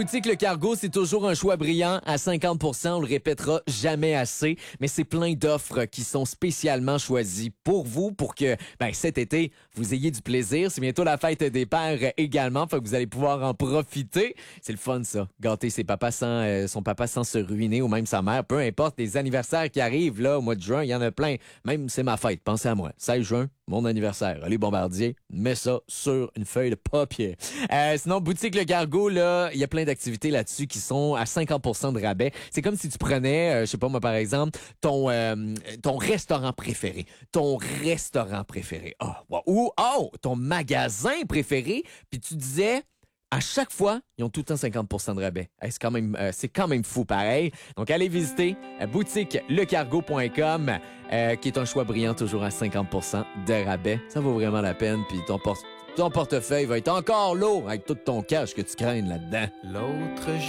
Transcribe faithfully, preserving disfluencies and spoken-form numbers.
Boutique Le Cargo, c'est toujours un choix brillant à cinquante pour cent. On le répétera jamais assez, mais c'est plein d'offres qui sont spécialement choisies pour vous, pour que ben, cet été, vous ayez du plaisir. C'est bientôt la fête des pères également, fait que vous allez pouvoir en profiter. C'est le fun, ça. Gâter ses papas sans, euh, son papa sans se ruiner ou même sa mère. Peu importe les anniversaires qui arrivent là au mois de juin, il y en a plein. Même c'est ma fête, pensez à moi. seize juin, mon anniversaire. Allez, Bombardier, mets ça sur une feuille de papier. Euh, sinon, Boutique Le Cargo, là, il y a plein d'activités là-dessus qui sont à cinquante pour cent de rabais. C'est comme si tu prenais, euh, je sais pas moi par exemple, ton euh, ton restaurant préféré, ton restaurant préféré, oh, wow. Ou oh, ton magasin préféré, puis tu disais à chaque fois, ils ont tout le temps cinquante pour cent de rabais. Hey, c'est quand même euh, c'est quand même fou pareil. Donc allez visiter euh, boutique le cargo point com euh, qui est un choix brillant toujours à cinquante pour cent de rabais. Ça vaut vraiment la peine puis ton porte ton portefeuille va être encore lourd avec tout ton cash que tu craignes là-dedans. L'autre